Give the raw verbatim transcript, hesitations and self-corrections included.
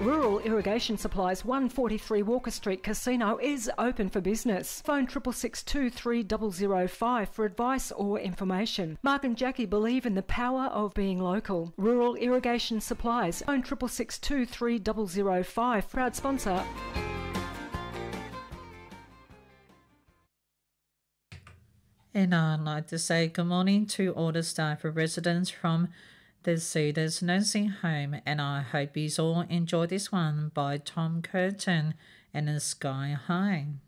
Rural Irrigation Supplies, one forty-three Walker Street Casino is open for business. Phone six six six two three zero zero five for advice or information. Mark and Jackie believe in the power of being local. Rural Irrigation Supplies. Phone six six six two three zero zero five. Proud sponsor. And I'd like to say good morning to all the staff and residents from the Cedars Nursing Home, and I hope you all enjoy this one by Tom Curtin and the Sky High.